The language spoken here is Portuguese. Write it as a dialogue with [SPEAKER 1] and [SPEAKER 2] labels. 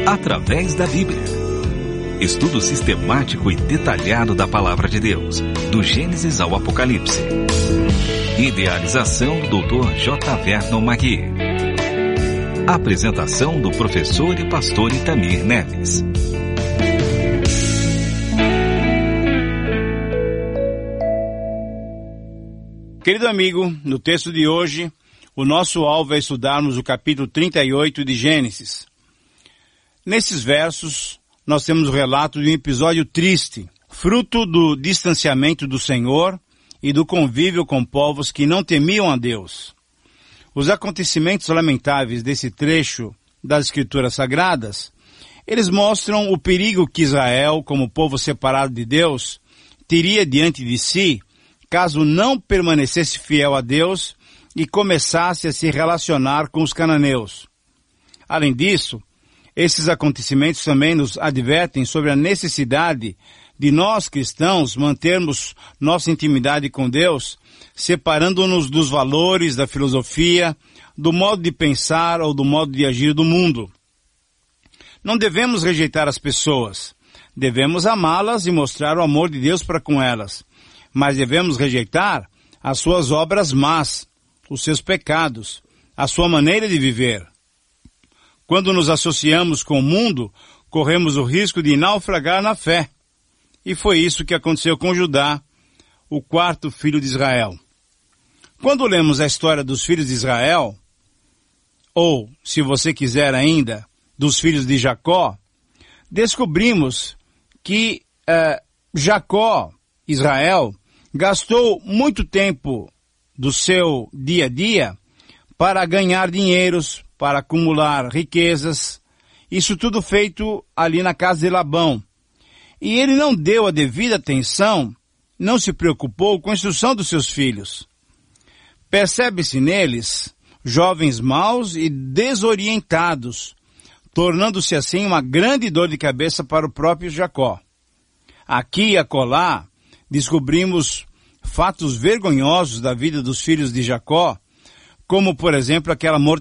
[SPEAKER 1] através da Bíblia. Estudo sistemático e detalhado da Palavra de Deus, do Gênesis ao Apocalipse. Idealização do Dr. J. Vernon Magui. Apresentação do professor e pastor Itamir Neves.
[SPEAKER 2] Querido amigo, no texto de hoje, o nosso alvo é estudarmos o capítulo 38 de Gênesis. Nesses versos, nós temos o relato de um episódio triste, fruto do distanciamento do Senhor e do convívio com povos que não temiam a Deus. Os acontecimentos lamentáveis desse trecho das Escrituras Sagradas, eles mostram o perigo que Israel, como povo separado de Deus, teria diante de si, caso não permanecesse fiel a Deus e começasse a se relacionar com os cananeus. Além disso, esses acontecimentos também nos advertem sobre a necessidade de nós cristãos mantermos nossa intimidade com Deus, separando-nos dos valores, da filosofia, do modo de pensar ou do modo de agir do mundo. Não devemos rejeitar as pessoas, devemos amá-las e mostrar o amor de Deus para com elas, mas devemos rejeitar as suas obras más, os seus pecados, a sua maneira de viver. Quando nos associamos com o mundo, corremos o risco de naufragar na fé. E foi isso que aconteceu com Judá, o quarto filho de Israel. Quando lemos a história dos filhos de Israel, ou, se você quiser ainda, dos filhos de Jacó, descobrimos que Jacó, Israel, gastou muito tempo do seu dia a dia para ganhar dinheiros, para acumular riquezas, isso tudo feito ali na casa de Labão. E ele não deu a devida atenção, não se preocupou com a instrução dos seus filhos. Percebe-se neles jovens maus e desorientados, tornando-se assim uma grande dor de cabeça para o próprio Jacó. Aqui e acolá descobrimos fatos vergonhosos da vida dos filhos de Jacó, como, por exemplo, aquela